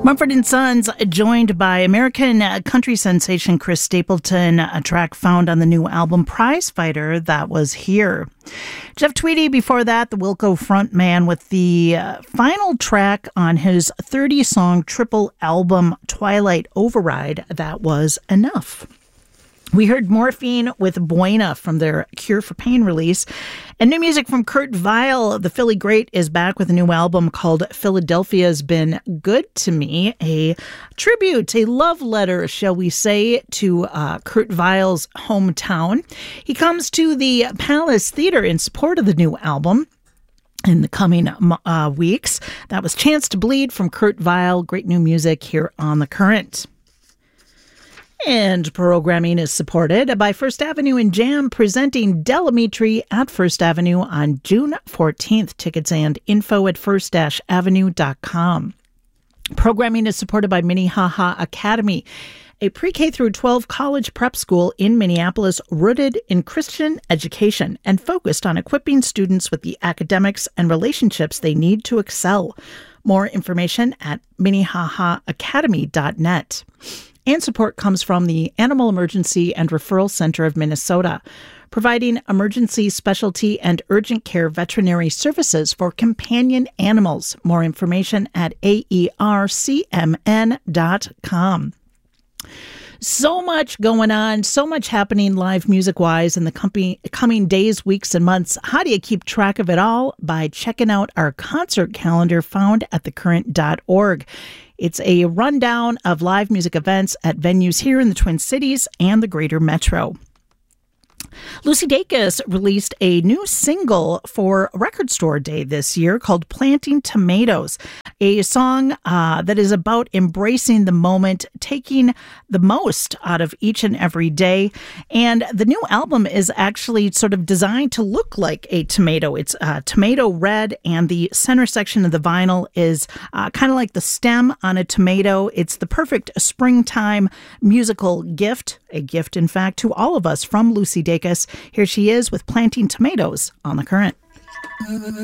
Mumford & Sons, joined by American country sensation Chris Stapleton, a track found on the new album Prize Fighter, that was Here. Jeff Tweedy, before that, the Wilco frontman, with the final track on his 30-song triple album Twilight Override, that was Enough. We heard Morphine with Buena from their Cure for Pain release. And new music from Kurt Vile. The Philly great is back with a new album called Philadelphia's Been Good to Me. A tribute, a love letter, shall we say, to Kurt Vile's hometown. He comes to the Palace Theater in support of the new album in the coming weeks. That was Chance to Bleed from Kurt Vile. Great new music here on The Current. And programming is supported by First Avenue and Jam, presenting Delamitri at First Avenue on June 14th. Tickets and info at first-avenue.com. Programming is supported by Minnehaha Academy, a pre-K through 12 college prep school in Minneapolis rooted in Christian education and focused on equipping students with the academics and relationships they need to excel. More information at minnehahaacademy.net. And support comes from the Animal Emergency and Referral Center of Minnesota, providing emergency, specialty, and urgent care veterinary services for companion animals. More information at aercmn.com. So much going on, so much happening live music-wise in the coming days, weeks, and months. How do you keep track of it all? By checking out our concert calendar found at thecurrent.org. It's a rundown of live music events at venues here in the Twin Cities and the greater metro. Lucy Dacus released a new single for Record Store Day this year called Planting Tomatoes, a song that is about embracing the moment, taking the most out of each and every day. And the new album is actually sort of designed to look like a tomato. It's tomato red, and the center section of the vinyl is kind of like the stem on a tomato. It's the perfect springtime musical gift, a gift, in fact, to all of us from Lucy Dacus. Here she is with Planting Tomatoes on The Current.